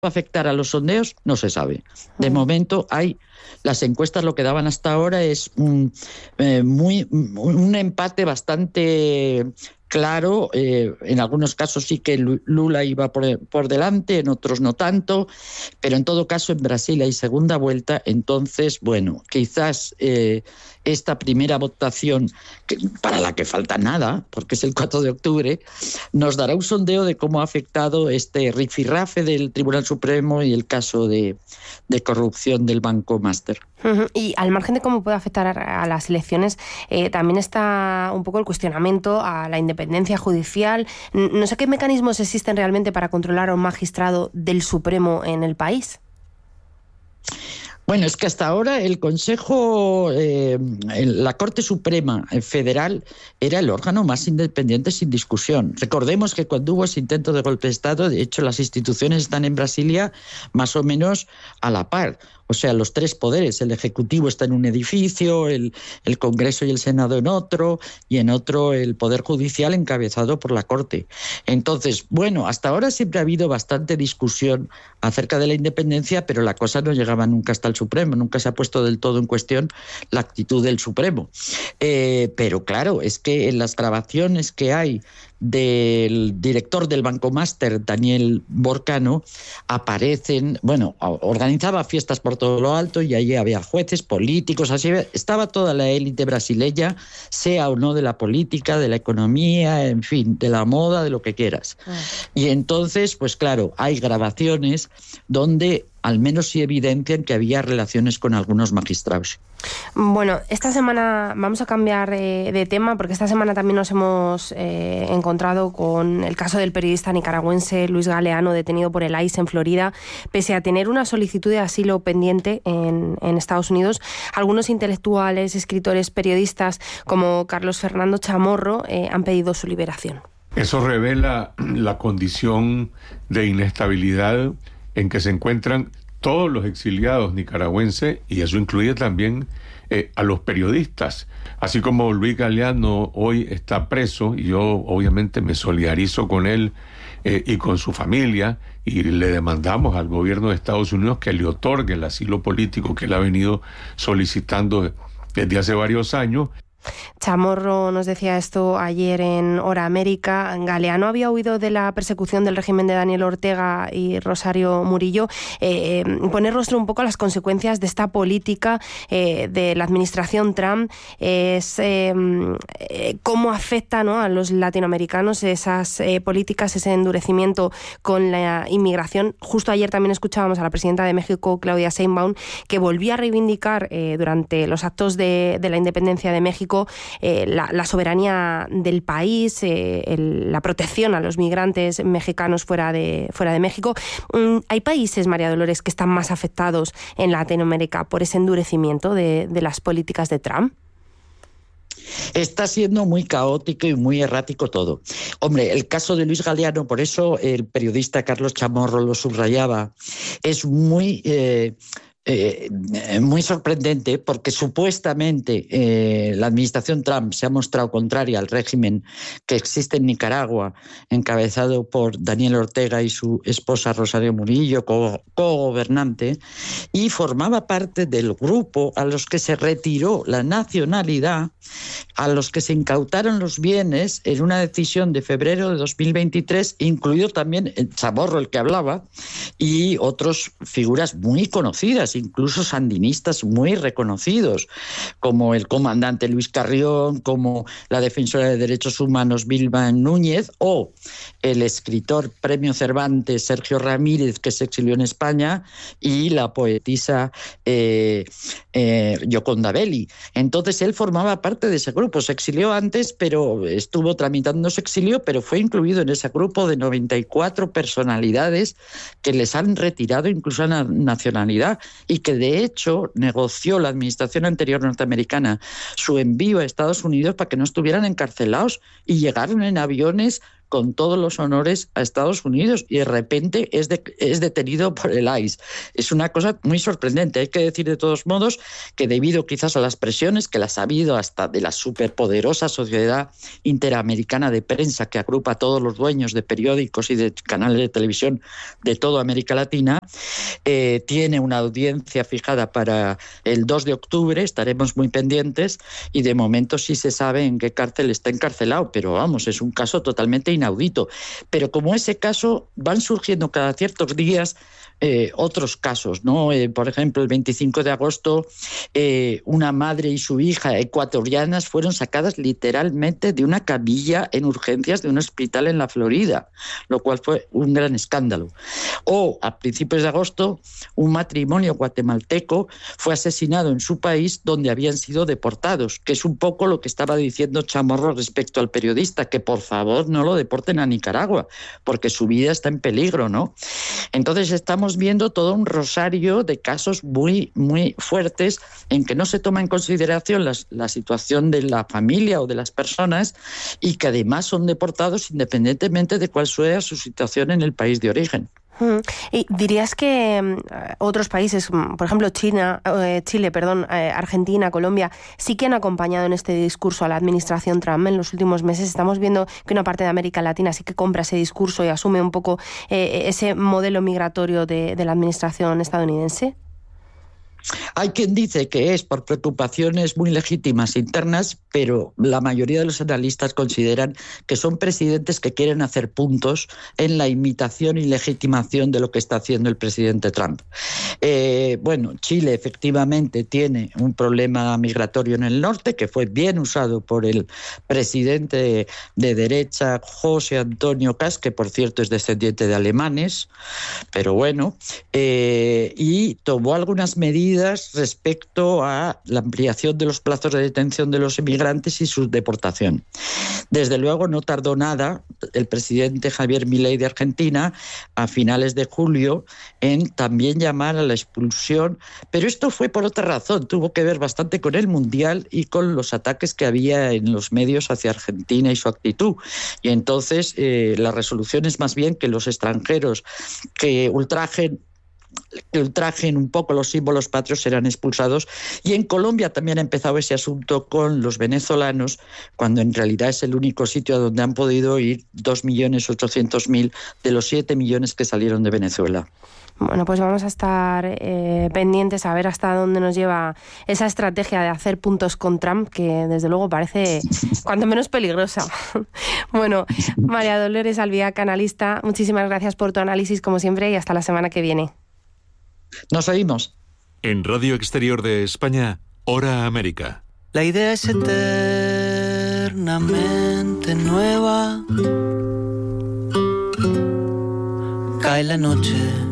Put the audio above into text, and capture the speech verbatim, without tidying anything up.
va a afectar a los sondeos? No se sabe. De momento hay... Las encuestas lo que daban hasta ahora es un, eh, muy, un empate bastante claro. Eh, en algunos casos sí que Lula iba por, por delante, en otros no tanto, pero en todo caso en Brasil hay segunda vuelta. Entonces, bueno, quizás eh, esta primera votación, que, para la que falta nada, porque es el cuatro de octubre, nos dará un sondeo de cómo ha afectado este rifirrafe del Tribunal Supremo y el caso de, de corrupción del Banco Master. Uh-huh. Y al margen de cómo puede afectar a las elecciones, eh, también está un poco el cuestionamiento a la independencia judicial. No sé qué mecanismos existen realmente para controlar a un magistrado del Supremo en el país. Bueno, es que hasta ahora el Consejo, eh, la Corte Suprema Federal era el órgano más independiente sin discusión. Recordemos que cuando hubo ese intento de golpe de Estado, de hecho las instituciones están en Brasilia más o menos a la par. O sea, los tres poderes, el Ejecutivo está en un edificio, el, el Congreso y el Senado en otro, y en otro el Poder Judicial encabezado por la Corte. Entonces, bueno, hasta ahora siempre ha habido bastante discusión acerca de la independencia, pero la cosa no llegaba nunca hasta el Supremo, nunca se ha puesto del todo en cuestión la actitud del Supremo. Eh, pero claro, es que en las grabaciones que hay del director del Banco Master, Daniel Borcano, aparecen, bueno, organizaba fiestas por todo lo alto y allí había jueces, políticos, así estaba toda la élite brasileña, sea o no de la política, de la economía, en fin, de la moda, de lo que quieras. Ah. Y entonces, pues claro, hay grabaciones donde al menos sí evidencian que había relaciones con algunos magistrados. Bueno, esta semana vamos a cambiar de, de tema, porque esta semana también nos hemos eh, encontrado con el caso del periodista nicaragüense Luis Galeano, detenido por el I C E en Florida. Pese a tener una solicitud de asilo pendiente en, en Estados Unidos, algunos intelectuales, escritores, periodistas como Carlos Fernando Chamorro eh, han pedido su liberación. Eso revela la condición de inestabilidad en que se encuentran todos los exiliados nicaragüenses, y eso incluye también eh, a los periodistas. Así como Luis Galeano hoy está preso, y yo obviamente me solidarizo con él eh, y con su familia, y le demandamos al gobierno de Estados Unidos que le otorgue el asilo político que él ha venido solicitando desde hace varios años. Chamorro nos decía esto ayer en Hora América. Galeano había huido de la persecución del régimen de Daniel Ortega y Rosario Murillo. Eh, poner rostro un poco a las consecuencias de esta política eh, de la administración Trump es eh, eh, cómo afecta, ¿no?, a los latinoamericanos esas eh, políticas, ese endurecimiento con la inmigración. Justo ayer también escuchábamos a la presidenta de México, Claudia Sheinbaum, que volvía a reivindicar eh, durante los actos de, de la independencia de México Eh, la, la soberanía del país, eh, el, la protección a los migrantes mexicanos fuera de, fuera de México. Mm, ¿hay países, María Dolores, que están más afectados en Latinoamérica por ese endurecimiento de, de las políticas de Trump? Está siendo muy caótico y muy errático todo. Hombre, el caso de Luis Galeano, por eso el periodista Carlos Chamorro lo subrayaba, es muy... Eh, Eh, muy sorprendente, porque supuestamente eh, la administración Trump se ha mostrado contraria al régimen que existe en Nicaragua, encabezado por Daniel Ortega y su esposa Rosario Murillo, co-gobernante, y formaba parte del grupo a los que se retiró la nacionalidad, a los que se incautaron los bienes en una decisión de febrero de dos mil veintitrés, incluido también el Chamorro, el que hablaba, y otras figuras muy conocidas, incluso sandinistas muy reconocidos, como el comandante Luis Carrión, como la defensora de derechos humanos Vilma Núñez, o el escritor premio Cervantes Sergio Ramírez, que se exilió en España, y la poetisa eh, eh, Gioconda Belli. Entonces él formaba parte de ese grupo, se exilió antes, pero estuvo tramitando su exilio, pero fue incluido en ese grupo de noventa y cuatro personalidades que les han retirado incluso la nacionalidad, y que de hecho negoció la administración anterior norteamericana su envío a Estados Unidos para que no estuvieran encarcelados, y llegaron en aviones con todos los honores a Estados Unidos y de repente es, de, es detenido por el I C E. Es una cosa muy sorprendente. Hay que decir de todos modos que debido quizás a las presiones que las ha habido hasta de la superpoderosa Sociedad Interamericana de Prensa, que agrupa a todos los dueños de periódicos y de canales de televisión de toda América Latina, eh, tiene una audiencia fijada para el dos de octubre, estaremos muy pendientes, y de momento sí se sabe en qué cárcel está encarcelado, pero vamos, es un caso totalmente inaudito. Pero como ese caso, van surgiendo cada ciertos días Eh, otros casos, ¿no? Eh, por ejemplo, el veinticinco de agosto, eh, una madre y su hija ecuatorianas fueron sacadas literalmente de una camilla en urgencias de un hospital en la Florida, lo cual fue un gran escándalo. O, a principios de agosto, un matrimonio guatemalteco fue asesinado en su país donde habían sido deportados, que es un poco lo que estaba diciendo Chamorro respecto al periodista, que por favor no lo deporten a Nicaragua, porque su vida está en peligro, ¿no? Entonces estamos viendo todo un rosario de casos muy, muy fuertes en que no se toma en consideración la, la situación de la familia o de las personas y que además son deportados independientemente de cuál sea su situación en el país de origen. ¿Y dirías que otros países, por ejemplo China, eh, Chile, perdón, eh, Argentina, Colombia, sí que han acompañado en este discurso a la administración Trump en los últimos meses? Estamos viendo que una parte de América Latina sí que compra ese discurso y asume un poco eh, ese modelo migratorio de, de la administración estadounidense. Hay quien dice que es por preocupaciones muy legítimas internas, pero la mayoría de los analistas consideran que son presidentes que quieren hacer puntos en la imitación y legitimación de lo que está haciendo el presidente Trump. Eh, bueno, Chile efectivamente tiene un problema migratorio en el norte que fue bien usado por el presidente de derecha José Antonio Kast, que por cierto es descendiente de alemanes, pero bueno, eh, y tomó algunas medidas respecto a la ampliación de los plazos de detención de los inmigrantes y su deportación. Desde luego no tardó nada el presidente Javier Milei de Argentina a finales de julio en también llamar a la expulsión, pero esto fue por otra razón, tuvo que ver bastante con el Mundial y con los ataques que había en los medios hacia Argentina y su actitud. Y entonces eh, la resolución es más bien que los extranjeros que ultrajen que ultrajen un poco los símbolos patrios serán expulsados. Y en Colombia también ha empezado ese asunto con los venezolanos, cuando en realidad es el único sitio a donde han podido ir dos millones ochocientos mil de los siete millones que salieron de Venezuela. Bueno, pues vamos a estar eh, pendientes a ver hasta dónde nos lleva esa estrategia de hacer puntos con Trump, que desde luego parece cuanto menos peligrosa. Bueno, María Dolores Albiac, analista, muchísimas gracias por tu análisis como siempre y hasta la semana que viene. Nos oímos. En Radio Exterior de España, Hora América. La idea es eternamente nueva. Cae la noche